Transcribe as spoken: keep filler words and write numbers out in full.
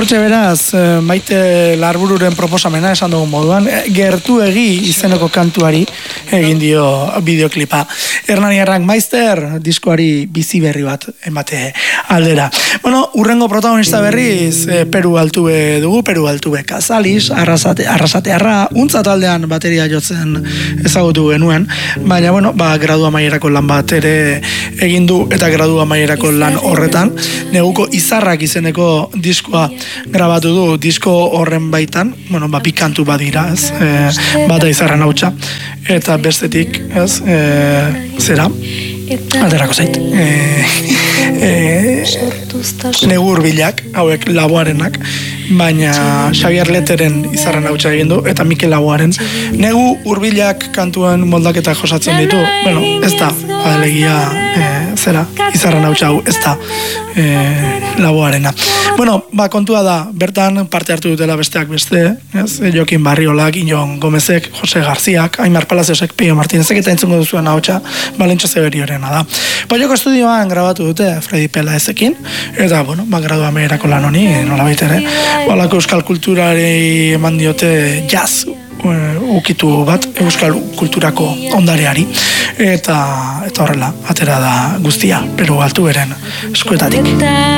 Hortxe beraz, Maite Larbururen proposamena esan dugun moduan, gertu egi izeneko kantuari egin dio bideoklipa. Hernaniarrak Maister diskoari bizi berri bat emate aldera. Bueno, urrengo protagonista berriz Peru Altube dugu, Peru Altube Casalis, arrasate, arrasatearra, untza taldean bateria jotzen ezagutu genuen, baina bueno, ba, gradu amaierako lan bat ere egin du eta gradu amaierako lan horretan, neguko Izarrak izeneko diskoa grabatu du, disko horren baitan, bueno, ba, bi kantu badira, ez, e, bata Izarren hautsa, eta bestetik, ez, e, zera, aterako zait, e, e, negu hurbilak, hauek Laboarenak, baina Xavier Leteren Izarren hautsa egin du, eta Mikel Laboaren negu hurbilak kantuen moldaketa josatzen ditu, bueno, ez da, alegia, e, zera, Izarren hautsa hau, ez da, e, Laboarena. Bueno, ba, kontua da, bertan parte hartu dutela besteak beste, ez, Jokin Barriolak, Iñon Gomezek, Jose Garziak, Aimar Palaziosek, Pio Martinezek, eta entzungo duzuen hautsa, Balentxo Zeberiorena da. Paioko estudioan grabatu dute Fredi Pelaezekin, eta, bueno, ba, gradu ameerako lan honi, nola baitere, balako euskal kulturari eman diote jazz, ukitu bat euskal kulturako ondareari, eta eta horrela, atera da guztia, Peru Altuberen eskuetatik.